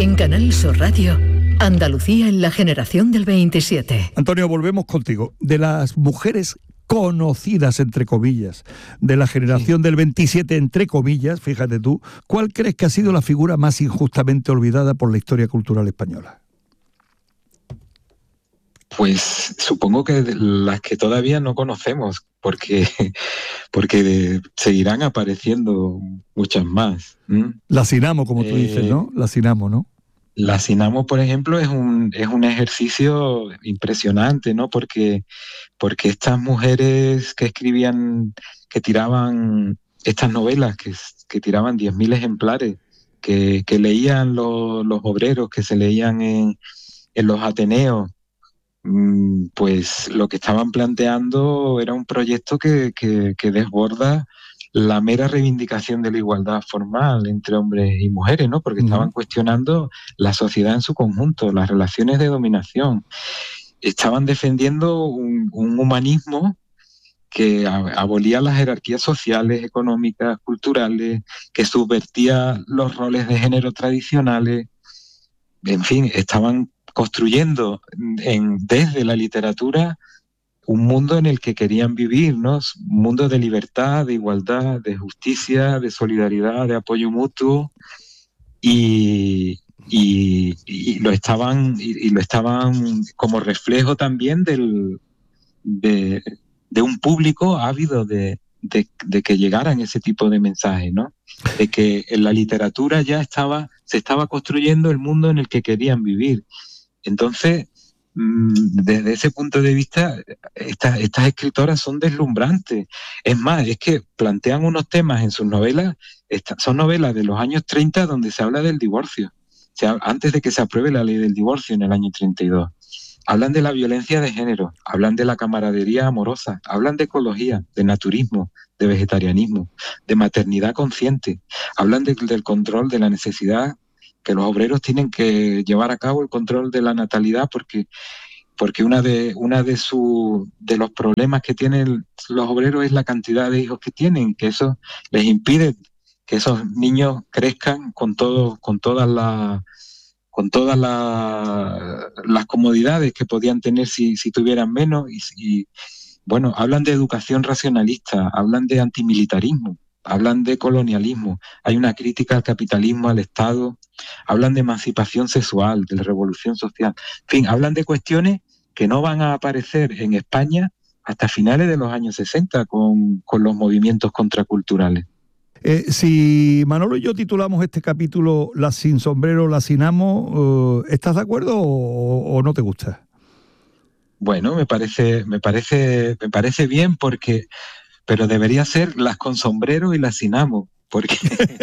En Canal Sur Radio, Andalucía en la generación del 27. Antonio, volvemos contigo. De las mujeres conocidas, entre comillas, de la generación del 27, entre comillas, fíjate tú, ¿cuál crees que ha sido la figura más injustamente olvidada por la historia cultural española? Pues supongo que las que todavía no conocemos, porque seguirán apareciendo muchas más. La Sinamo, como tú dices, ¿no? La Sinamo, ¿no? La Sinamo, por ejemplo, es un ejercicio impresionante, ¿no? Porque estas mujeres que escribían, que tiraban estas novelas, que tiraban 10.000 ejemplares, que leían los obreros, que se leían en los Ateneos, pues lo que estaban planteando era un proyecto que desborda la mera reivindicación de la igualdad formal entre hombres y mujeres, ¿no? Porque estaban cuestionando la sociedad en su conjunto, las relaciones de dominación. Estaban defendiendo un humanismo que abolía las jerarquías sociales, económicas, culturales, que subvertía los roles de género tradicionales. En fin, estaban construyendo desde la literatura un mundo en el que querían vivir, ¿no? Un mundo de libertad, de igualdad, de justicia, de solidaridad, de apoyo mutuo, y lo estaban como reflejo también de un público ávido de que llegaran ese tipo de mensajes, ¿no? De que en la literatura ya se estaba construyendo el mundo en el que querían vivir. Entonces, desde ese punto de vista, estas escritoras son deslumbrantes. Es más, es que plantean unos temas en sus novelas, son novelas de los años 30 donde se habla del divorcio, antes de que se apruebe la ley del divorcio en el año 32. Hablan de la violencia de género, hablan de la camaradería amorosa, hablan de ecología, de naturismo, de vegetarianismo, de maternidad consciente, hablan del control de la necesidad, que los obreros tienen que llevar a cabo el control de la natalidad porque uno de los problemas que tienen los obreros es la cantidad de hijos que tienen, que eso les impide que esos niños crezcan con todas las comodidades que podían tener si tuvieran menos. Y bueno, hablan de educación racionalista, hablan de antimilitarismo, hablan de colonialismo, hay una crítica al capitalismo, al Estado, hablan de emancipación sexual, de la revolución social. En fin, hablan de cuestiones que no van a aparecer en España hasta finales de los años 60 con los movimientos contraculturales. Si Manolo y yo titulamos este capítulo Las sin sombrero, las sin amo, ¿estás de acuerdo o no te gusta? Bueno, me parece bien pero debería ser las con sombrero y las sin amo, porque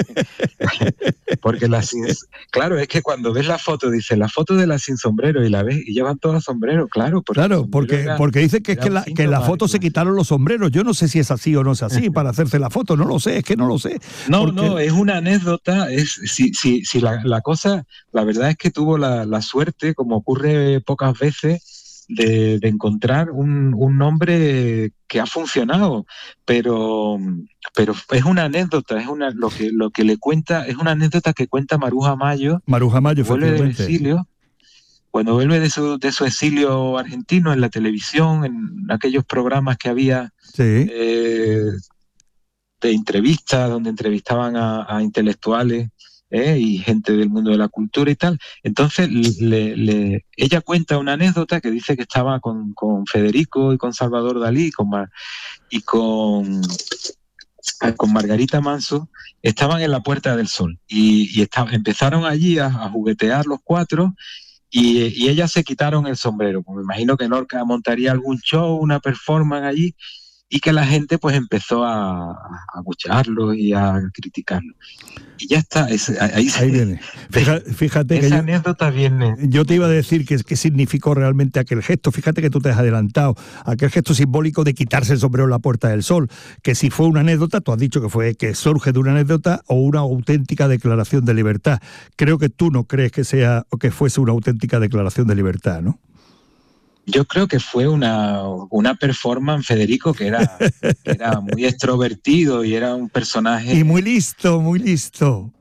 claro, es que cuando ves la foto, dice la foto de las sin sombrero y la ves y llevan todas sombrero, claro. Porque dice que es que en la foto se quitaron los sombreros. Yo no sé si es así o no es así para hacerse la foto, no lo sé, es que no lo sé. No, es una anécdota, si la cosa, la verdad es que tuvo la suerte, como ocurre pocas veces, de encontrar un nombre que ha funcionado, pero es una anécdota, lo que le cuenta, es una anécdota que cuenta Maruja Mayo, vuelve del exilio, cuando vuelve de su exilio argentino en la televisión, en aquellos programas que había de entrevistas, donde entrevistaban a intelectuales, y gente del mundo de la cultura y tal. Entonces ella cuenta una anécdota que dice que estaba con Federico y con Salvador Dalí y con Margarita Manso, estaban en la Puerta del Sol y empezaron allí a juguetear los cuatro y ellas se quitaron el sombrero. Pues me imagino que Lorca montaría algún show, una performance allí, y que la gente pues empezó a abuchearlo y a criticarlo. Y ya está, ahí viene. Fíjate esa anécdota viene. Yo te iba a decir qué significó realmente aquel gesto. Fíjate que tú te has adelantado. Aquel gesto simbólico de quitarse el sombrero en la Puerta del Sol. Que si fue una anécdota, tú has dicho que surge de una anécdota o una auténtica declaración de libertad. Creo que tú no crees que fuese una auténtica declaración de libertad, ¿no? Yo creo que fue una performance, Federico, que era muy extrovertido y era un personaje... Y muy listo, muy listo.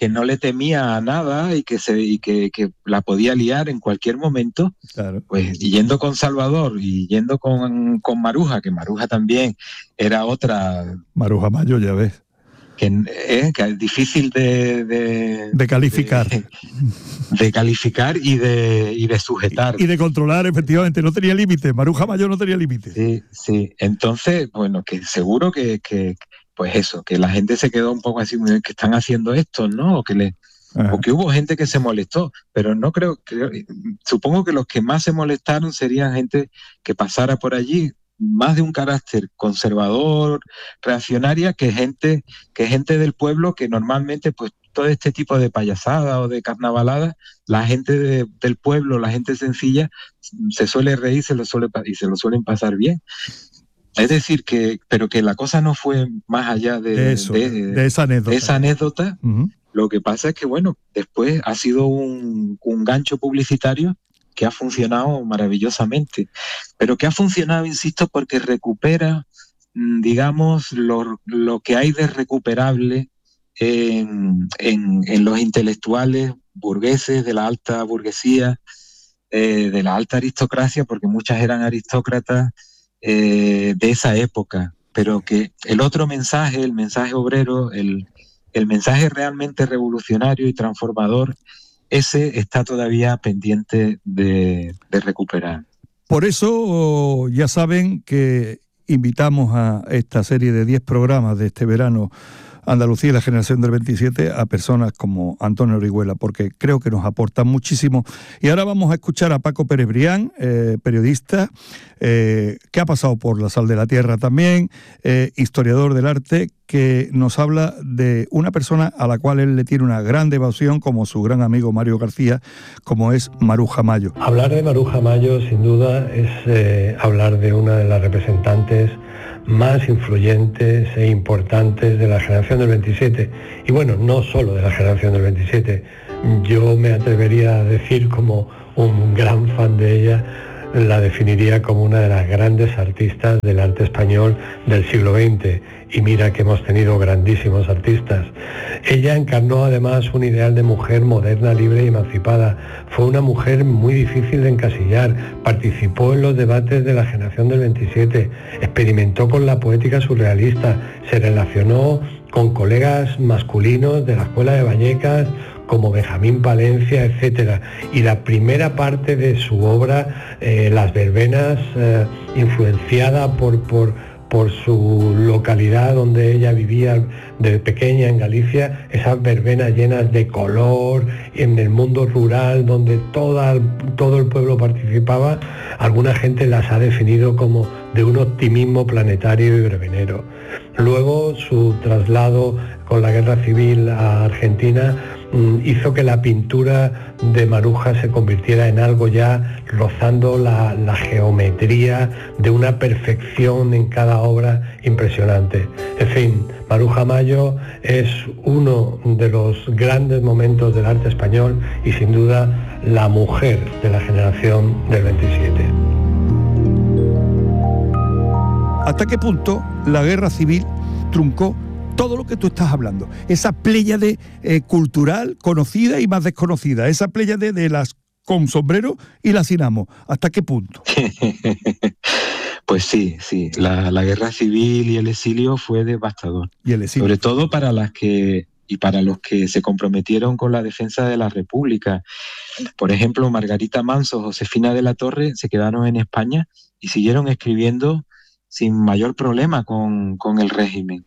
que no le temía a nada y que la podía liar en cualquier momento, claro. Pues yendo con Salvador y yendo con Maruja, que Maruja también era otra... Maruja Mayo, ya ves. Que es difícil de calificar. De calificar y de sujetar. Y de controlar, efectivamente, no tenía límite. Maruja Mayo no tenía límite. Sí, sí. Entonces, bueno, que seguro que pues eso, que la gente se quedó un poco así, que están haciendo esto, ¿no? O que hubo gente que se molestó, pero no supongo que los que más se molestaron serían gente que pasara por allí, más de un carácter conservador, reaccionaria, que gente del pueblo que normalmente, pues, todo este tipo de payasada o de carnavalada, la gente del pueblo, la gente sencilla, se suele reír y se lo suelen pasar bien. Es decir, pero que la cosa no fue más allá de esa anécdota. De esa anécdota. Uh-huh. Lo que pasa es que, bueno, después ha sido un gancho publicitario que ha funcionado maravillosamente, pero que ha funcionado, insisto, porque recupera, digamos, lo que hay de recuperable en los intelectuales burgueses, de la alta burguesía, de la alta aristocracia, porque muchas eran aristócratas de esa época, pero que el otro mensaje, el mensaje obrero, el mensaje realmente revolucionario y transformador, ese está todavía pendiente de recuperar. Por eso ya saben que invitamos a esta serie de 10 programas de este verano, Andalucía y la generación del 27, a personas como Antonio Orihuela, porque creo que nos aportan muchísimo. Y ahora vamos a escuchar a Paco Pérez Brián, periodista, que ha pasado por la Sal de la Tierra también, historiador del arte, que nos habla de una persona a la cual él le tiene una gran devoción, como su gran amigo Mario García, como es Maruja Mayo. Hablar de Maruja Mayo, sin duda, es hablar de una de las representantes más influyentes e importantes de la generación del 27. Y bueno, no solo de la generación del 27. Yo me atrevería a decir, como un gran fan de ella, la definiría como una de las grandes artistas del arte español del siglo XX. Y mira que hemos tenido grandísimos artistas. Ella encarnó además un ideal de mujer moderna, libre y emancipada. Fue una mujer muy difícil de encasillar. Participó en los debates de la generación del 27. Experimentó con la poética surrealista. Se relacionó con colegas masculinos de la Escuela de Vallecas, como Benjamín Palencia, etc. Y la primera parte de su obra, Las Verbenas, influenciada por su localidad donde ella vivía de pequeña en Galicia, esas verbenas llenas de color, en el mundo rural donde todo el pueblo participaba, alguna gente las ha definido como de un optimismo planetario y verbenero. Luego su traslado con la guerra civil a Argentina hizo que la pintura de Maruja se convirtiera en algo ya rozando la geometría de una perfección en cada obra impresionante. En fin, Maruja Mayo es uno de los grandes momentos del arte español y sin duda la mujer de la generación del 27. ¿Hasta qué punto la guerra civil truncó todo lo que tú estás hablando? Esa pléyade cultural conocida y más desconocida, esa pléyade de las con sombrero y las sin amo. ¿Hasta qué punto? Pues sí. La guerra civil y el exilio fue devastador. Y el exilio. Sobre todo para los que se comprometieron con la defensa de la República. Por ejemplo, Margarita Manso, Josefina de la Torre se quedaron en España y siguieron escribiendo sin mayor problema con el régimen.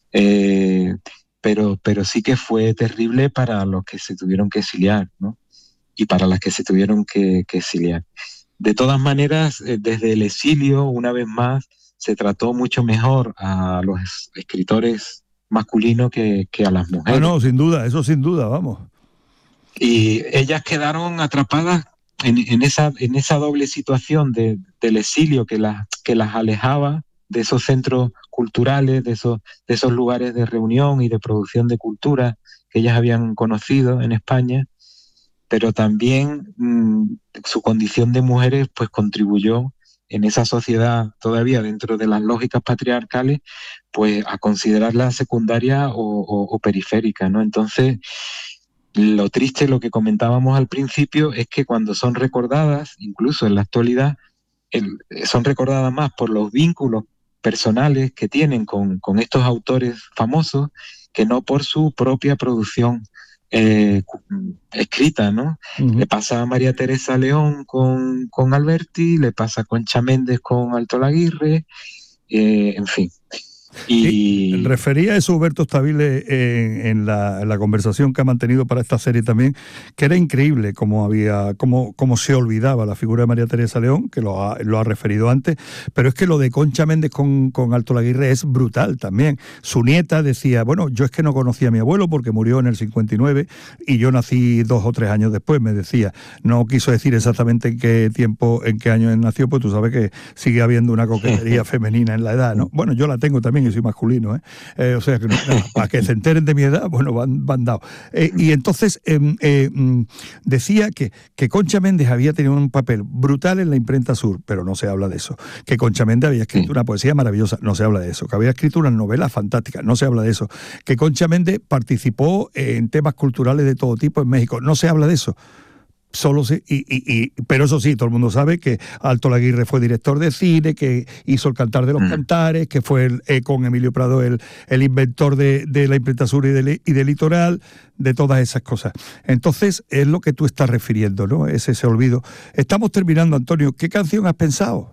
Pero sí que fue terrible para los que se tuvieron que exiliar, ¿no? Y para las que se tuvieron que exiliar. De todas maneras, desde el exilio, una vez más, se trató mucho mejor a los escritores masculinos que a las mujeres. Ah, no, sin duda, eso sin duda, vamos. Y ellas quedaron atrapadas en esa doble situación del exilio que las alejaba de esos centros culturales, de esos lugares de reunión y de producción de cultura que ellas habían conocido en España, pero también su condición de mujeres pues contribuyó en esa sociedad todavía dentro de las lógicas patriarcales, pues a considerarla secundaria o periférica, ¿no? Entonces, lo triste, lo que comentábamos al principio, es que cuando son recordadas, incluso en la actualidad, son recordadas más por los vínculos personales que tienen con estos autores famosos que no por su propia producción escrita, ¿no? Uh-huh. Le pasa a María Teresa León con Alberti, le pasa a Concha Méndez con Alto Laguirre, en fin. Y refería a eso Huberto Stabile en la conversación que ha mantenido para esta serie también, que era increíble cómo se olvidaba la figura de María Teresa León, que lo ha referido antes, pero es que lo de Concha Méndez con Alto Laguirre es brutal también. Su nieta decía, bueno, yo es que no conocía a mi abuelo porque murió en el 59 y yo nací 2 o 3 años después, me decía. No quiso decir exactamente en qué año nació, pues tú sabes que sigue habiendo una coquetería femenina en la edad, ¿no? Bueno, yo la tengo también y soy masculino, o sea que para que se enteren de mi edad, bueno, van dados. Y entonces decía que Concha Méndez había tenido un papel brutal en la imprenta Sur, pero no se habla de eso. Que Concha Méndez había escrito una poesía maravillosa, no se habla de eso. Que había escrito unas novelas fantásticas, no se habla de eso. Que Concha Méndez participó en temas culturales de todo tipo en México, no se habla de eso. Solo pero eso sí, todo el mundo sabe que Alto Laguirre fue director de cine, que hizo El Cantar de los Cantares, que fue con Emilio Prado el inventor de la imprenta Sur y de Litoral, de todas esas cosas. Entonces, es lo que tú estás refiriendo, ¿no? Es ese olvido. Estamos terminando, Antonio. ¿Qué canción has pensado?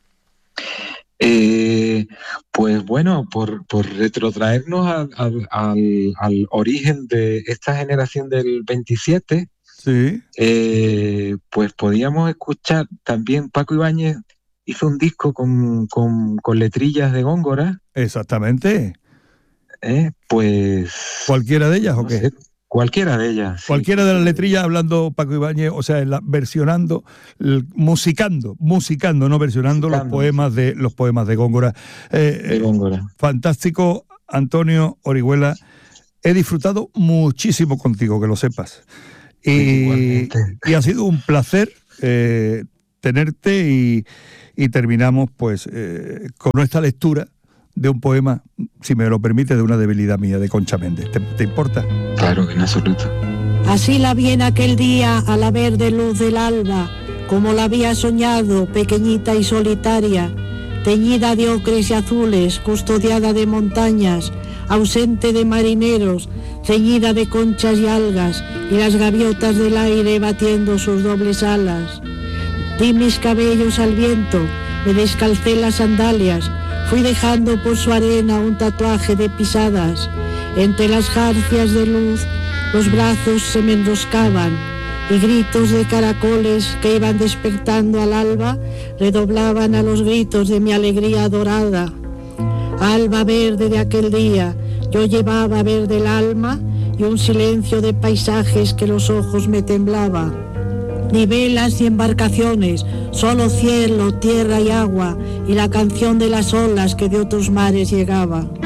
Pues bueno, por retrotraernos al origen de esta generación del 27, sí. Pues podíamos escuchar también. Paco Ibáñez hizo un disco con letrillas de Góngora. Exactamente. Pues ¿cualquiera de ellas o qué? Sé, cualquiera de ellas. Sí. Cualquiera de las letrillas, hablando Paco Ibáñez, o sea, versionando, musicando, no versionando los poemas de Góngora. De Góngora. Fantástico, Antonio Orihuela. He disfrutado muchísimo contigo, que lo sepas. Y ha sido un placer tenerte y terminamos pues con nuestra lectura de un poema, si me lo permite, de una debilidad mía, de Concha Méndez. ¿Te importa? Claro, en absoluto. Así la vi en aquel día a la verde luz del alba, como la había soñado, pequeñita y solitaria, teñida de ocres y azules, custodiada de montañas, ausente de marineros, ceñida de conchas y algas, y las gaviotas del aire batiendo sus dobles alas. Di mis cabellos al viento, me descalcé las sandalias, fui dejando por su arena un tatuaje de pisadas. Entre las jarcias de luz, los brazos se me enroscaban, y gritos de caracoles que iban despertando al alba redoblaban a los gritos de mi alegría dorada. Alba verde de aquel día, yo llevaba verde el alma y un silencio de paisajes que los ojos me temblaba. Ni velas ni embarcaciones, solo cielo, tierra y agua, y la canción de las olas que de otros mares llegaba.